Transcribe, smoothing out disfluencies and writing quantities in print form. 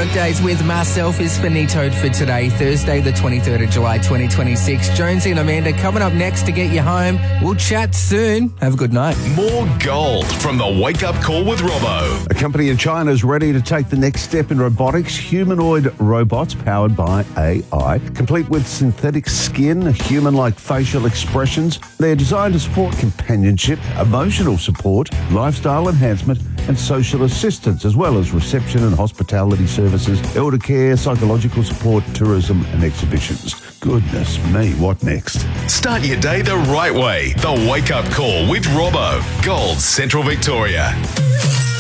Workdays with myself is finitoed for today, Thursday the 23rd of July 2026. Jonesy and Amanda coming up next to get you home. We'll chat soon. Have a good night. More gold from the Wake Up Call with Robbo. A company in China is ready to take the next step in robotics. Humanoid robots powered by AI, complete with synthetic skin, human-like facial expressions. They're designed to support companionship, emotional support, lifestyle enhancement and social assistance, as well as reception and hospitality services, elder care, psychological support, tourism and exhibitions. Goodness me, what next? Start your day the right way. The Wake Up Call with Robbo. Gold Central Victoria.